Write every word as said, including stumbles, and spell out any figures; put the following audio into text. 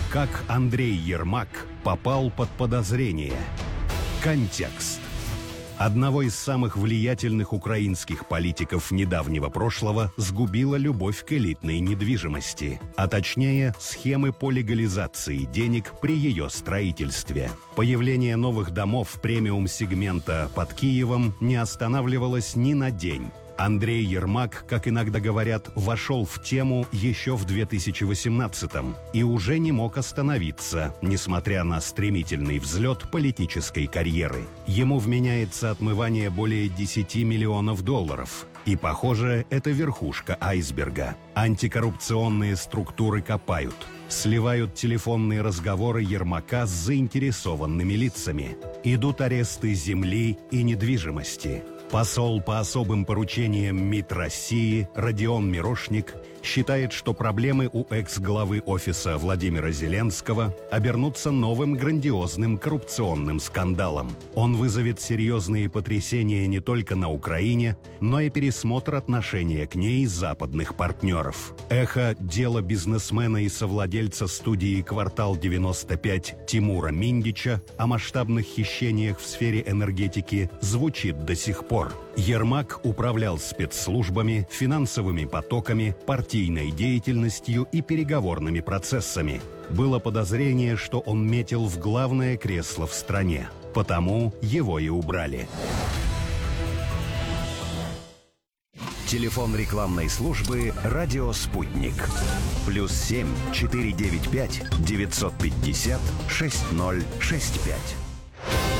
Как Андрей Ермак попал под подозрение. Контекст. Одного из самых влиятельных украинских политиков недавнего прошлого сгубила любовь к элитной недвижимости, а точнее схемы по легализации денег при ее строительстве. Появление новых домов премиум-сегмента под Киевом не останавливалось ни на день. Андрей Ермак, как иногда говорят, вошел в тему еще в две тысячи восемнадцатом и уже не мог остановиться, несмотря на стремительный взлет политической карьеры. Ему вменяется отмывание более десяти миллионов долларов. И, похоже, это верхушка айсберга. Антикоррупционные структуры копают, сливают телефонные разговоры Ермака с заинтересованными лицами. Идут аресты земли и недвижимости. Посол по особым поручениям МИД России Родион Мирошник считает, что проблемы у экс-главы офиса Владимира Зеленского обернутся новым грандиозным коррупционным скандалом. Он вызовет серьезные потрясения не только на Украине, но и пересмотр отношения к ней западных партнеров. Эхо дела бизнесмена и совладельца студии «Квартал девяносто пять» Тимура Миндича о масштабных хищениях в сфере энергетики звучит до сих пор. Ермак управлял спецслужбами, финансовыми потоками, партийной деятельностью и переговорными процессами. Было подозрение, что он метил в главное кресло в стране. Потому его и убрали. Телефон рекламной службы «Радио Спутник». Плюс семь четыре девять пять девятьсот пятьдесят шесть ноль шесть пять.